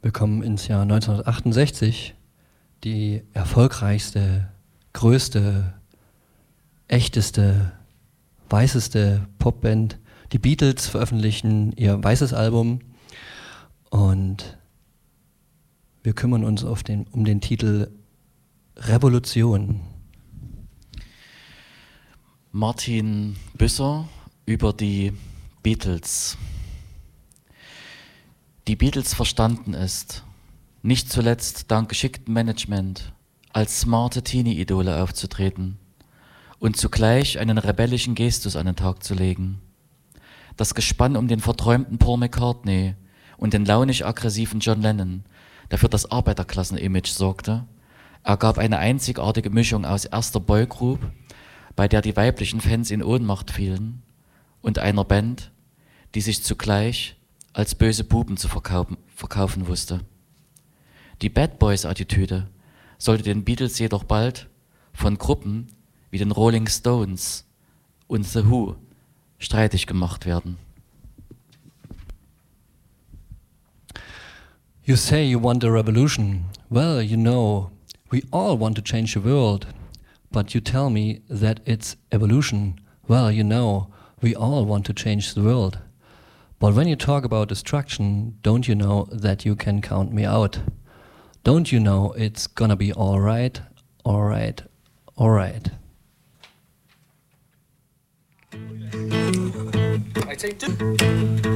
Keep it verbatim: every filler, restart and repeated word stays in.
Wir kommen ins Jahr neunzehnhundertachtundsechzig, die erfolgreichste, größte, echteste, weißeste Popband. Die Beatles veröffentlichen ihr weißes Album und wir kümmern uns auf den, um den Titel Revolution. Martin Büsser über die Beatles. Die Beatles verstanden es, nicht zuletzt dank geschicktem Management, als smarte Teenie-Idole aufzutreten und zugleich einen rebellischen Gestus an den Tag zu legen. Das Gespann um den verträumten Paul McCartney und den launisch-aggressiven John Lennon, der für das Arbeiterklassen-Image sorgte, ergab eine einzigartige Mischung aus erster Boygroup, bei der die weiblichen Fans in Ohnmacht fielen, und einer Band, die sich zugleich als böse Buben zu verkaufen, verkaufen wusste. Die Bad Boys-Attitüde sollte den Beatles jedoch bald von Gruppen wie den Rolling Stones und The Who streitig gemacht werden. You say you want a revolution. Well, you know, we all want to change the world. But you tell me that it's evolution. Well, you know, we all want to change the world. But when you talk about destruction, don't you know that you can count me out? Don't you know it's gonna be all right, all right, all right. I take two.